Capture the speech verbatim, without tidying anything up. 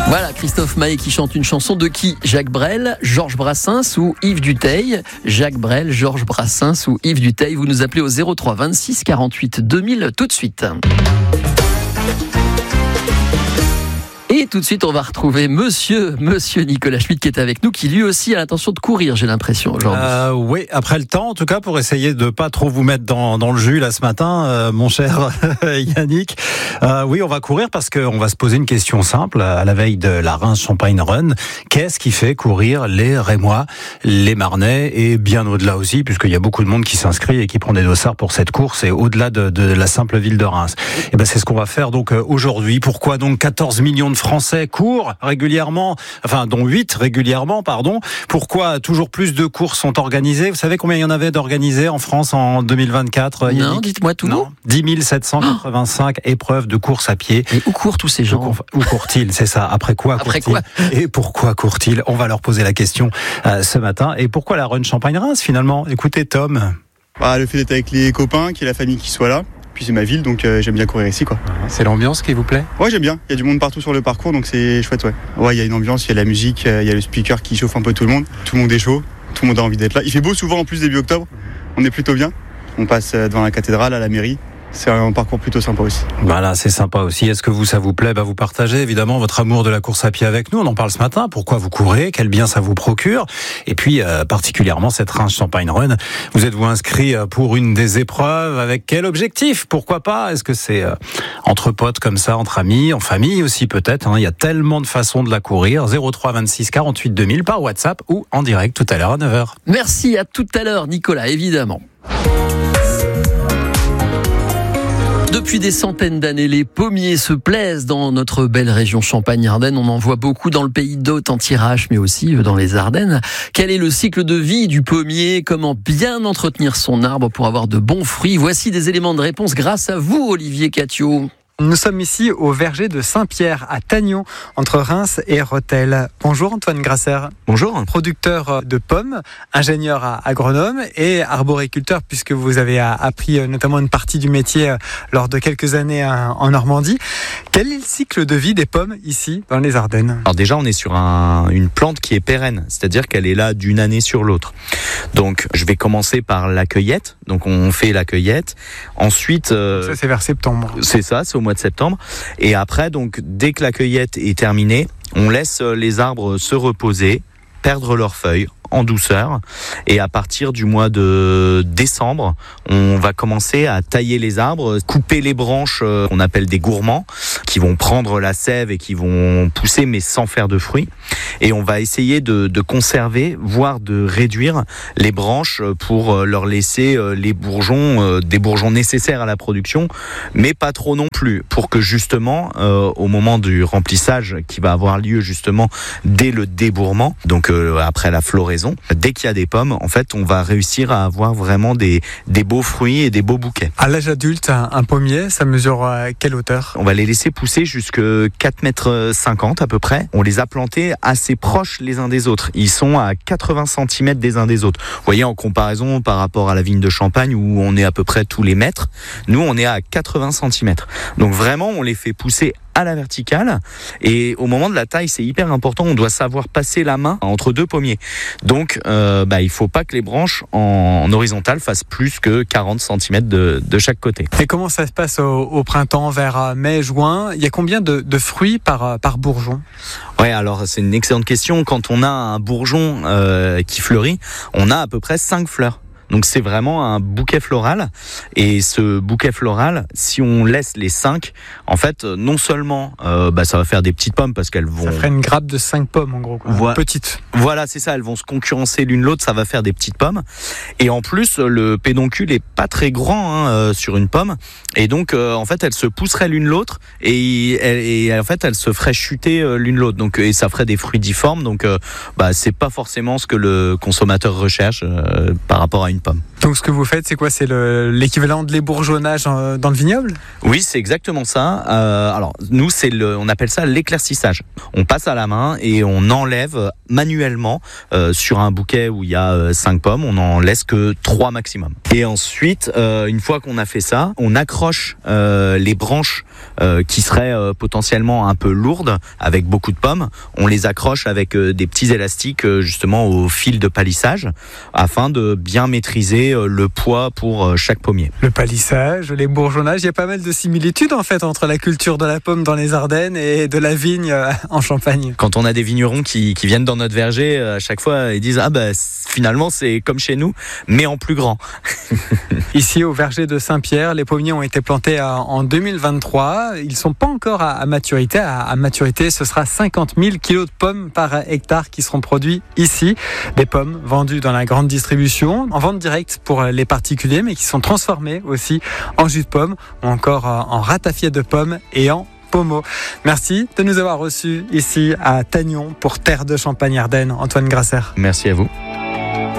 Voilà, Christophe Maé qui chante une chanson de qui? Jacques Brel, Georges Brassens ou Yves Duteil? Jacques Brel, Georges Brassens ou Yves Duteil? Vous nous appelez au zéro trois vingt-six quarante-huit deux mille tout de suite. Et tout de suite, on va retrouver monsieur, monsieur Nicolas Schmitt qui est avec nous, qui lui aussi a l'intention de courir, j'ai l'impression, aujourd'hui. Euh, oui, après le temps, en tout cas, pour essayer de pas trop vous mettre dans, dans le jus, là, ce matin, euh, mon cher Yannick. Euh, oui, on va courir parce qu'on va se poser une question simple à la veille de la Reims Champagne Run. Qu'est-ce qui fait courir les Rémois, les Marnais et bien au-delà aussi, puisqu'il y a beaucoup de monde qui s'inscrit et qui prend des dossards pour cette course et au-delà de, de la simple ville de Reims. Et ben, c'est ce qu'on va faire donc aujourd'hui. Pourquoi donc quatorze millions de Français courent régulièrement, enfin dont huit régulièrement, pardon. Pourquoi toujours plus de courses sont organisées? Vous savez combien il y en avait d'organisées en France en deux mille vingt-quatre? Non, Yannick? dites-moi tout. Non, dix mille sept cent quatre-vingt-cinq oh épreuves de course à pied. Et où courent tous ces gens? Où courent-ils? C'est ça. Après quoi Après courent-ils? quoi Et pourquoi courent-ils? On va leur poser la question euh, ce matin. Et pourquoi la Run Champagne-Reims finalement? Écoutez Tom. Bah, le fait d'être avec les copains, qu'il y ait la famille qui soit là. Puis c'est ma ville, donc euh, j'aime bien courir ici, quoi. C'est l'ambiance qui vous plaît? Ouais, j'aime bien. Il y a du monde partout sur le parcours, donc c'est chouette, ouais. Ouais, il y a une ambiance, il y a la musique, il y a le speaker qui chauffe un peu tout le monde. Tout le monde est chaud, tout le monde a envie d'être là. Il fait beau souvent en plus début octobre. On est plutôt bien. On passe devant la cathédrale, à la mairie. C'est un parcours plutôt sympa aussi. Voilà, c'est sympa aussi. Est-ce que vous, ça vous plaît? Bah, vous partagez évidemment votre amour de la course à pied avec nous. On en parle ce matin. Pourquoi vous courez? Quel bien ça vous procure? Et puis, euh, particulièrement cette Reims Champagne Run. Vous êtes-vous inscrit pour une des épreuves? Avec quel objectif? Pourquoi pas? Est-ce que c'est euh, entre potes comme ça, entre amis, en famille aussi peut-être, hein? Il y a tellement de façons de la courir. zéro trois vingt-six quarante-huit deux mille par WhatsApp ou en direct tout à l'heure à neuf heures. Merci, à tout à l'heure, Nicolas, évidemment. Depuis des centaines d'années, les pommiers se plaisent dans notre belle région Champagne-Ardenne. On en voit beaucoup dans le pays d'Hôte en Thiérache, mais aussi dans les Ardennes. Quel est le cycle de vie du pommier? Comment bien entretenir son arbre pour avoir de bons fruits? Voici des éléments de réponse grâce à vous, Olivier Catio. Nous sommes ici au verger de Saint-Pierre, à Tagnon, entre Reims et Rethel. Bonjour Antoine Grasser. Bonjour. Producteur de pommes, ingénieur agronome et arboriculteur, puisque vous avez appris notamment une partie du métier lors de quelques années en Normandie. Quel est le cycle de vie des pommes ici, dans les Ardennes? Alors déjà, on est sur un, une plante qui est pérenne, c'est-à-dire qu'elle est là d'une année sur l'autre. Donc, je vais commencer par la cueillette. Donc, on fait la cueillette. Ensuite... Euh, ça, c'est vers septembre. C'est ça, c'est au mois de septembre. Et après, donc, dès que la cueillette est terminée, on laisse les arbres se reposer, perdre leurs feuilles en douceur. Et à partir du mois de décembre, on va commencer à tailler les arbres, couper les branches euh, qu'on appelle des gourmands, qui vont prendre la sève et qui vont pousser, mais sans faire de fruits. Et on va essayer de, de conserver, voire de réduire les branches pour leur laisser les bourgeons, euh, des bourgeons nécessaires à la production, mais pas trop non plus, pour que justement, euh, au moment du remplissage qui va avoir lieu justement dès le débourrement, donc euh, après la floraison, dès qu'il y a des pommes, en fait, on va réussir à avoir vraiment des, des beaux fruits et des beaux bouquets. À l'âge adulte, un, un pommier, ça mesure à quelle hauteur? On va les laisser pousser jusqu'à quatre mètres cinquante à peu près. On les a plantés assez proches les uns des autres. Ils sont à quatre-vingts centimètres des uns des autres. Vous voyez, en comparaison par rapport à la vigne de Champagne où on est à peu près tous les mètres, nous, on est à quatre-vingts centimètres. Donc vraiment, on les fait pousser à la verticale, et au moment de la taille, c'est hyper important, on doit savoir passer la main entre deux pommiers. Donc, euh, bah, il faut pas que les branches en, en horizontale fassent plus que quarante centimètres de, de chaque côté. Et comment ça se passe au, au printemps, vers mai, juin? Il y a combien de, de fruits par, par bourgeon? Ouais, alors c'est une excellente question. Quand on a un bourgeon euh, qui fleurit, on a à peu près cinq fleurs. Donc c'est vraiment un bouquet floral, et ce bouquet floral, si on laisse les cinq, en fait, non seulement euh, bah, ça va faire des petites pommes parce qu'elles vont... Ça ferait une grappe de cinq pommes en gros, quoi. Voilà. Petite. Voilà, c'est ça, elles vont se concurrencer l'une l'autre, ça va faire des petites pommes. Et en plus, le pédoncule est pas très grand hein, euh, sur une pomme, et donc euh, en fait, elles se pousseraient l'une l'autre, et, et, et en fait, elles se feraient chuter euh, l'une l'autre, donc et ça ferait des fruits difformes. Donc, euh, bah, c'est pas forcément ce que le consommateur recherche euh, par rapport à une pomme. Donc ce que vous faites, c'est quoi? C'est le, l'équivalent de l'ébourgeonnage dans le vignoble? Oui, c'est exactement ça. Euh, alors nous, c'est le, on appelle ça l'éclaircissage. On passe à la main et on enlève manuellement euh, sur un bouquet où il y a euh, cinq pommes, on n'en laisse que trois maximum. Et ensuite, euh, une fois qu'on a fait ça, on accroche euh, les branches euh, qui seraient euh, potentiellement un peu lourdes avec beaucoup de pommes. On les accroche avec euh, des petits élastiques euh, justement au fil de palissage afin de bien maîtriser euh, le poids pour euh, chaque pommier. Le palissage, l'ébourgeonnage, il y a pas mal de similitudes en fait entre la culture de la pomme dans les Ardennes et de la vigne euh, en Champagne. Quand on a des vignerons qui, qui viennent dans notre verger, à chaque fois ils disent ah bah finalement c'est comme chez nous mais en plus grand. Ici au verger de Saint-Pierre, les pommiers ont été plantés en deux mille vingt-trois. Ils sont pas encore à, à maturité. À, à maturité, ce sera cinquante mille kilos de pommes par hectare qui seront produits ici. Des pommes vendues dans la grande distribution, en vente directe pour les particuliers, mais qui sont transformées aussi en jus de pomme ou encore en ratafia de pommes et en pommeau. Merci de nous avoir reçus ici à Tagnon pour Terre de Champagne-Ardenne. Antoine Grasser. Merci à vous.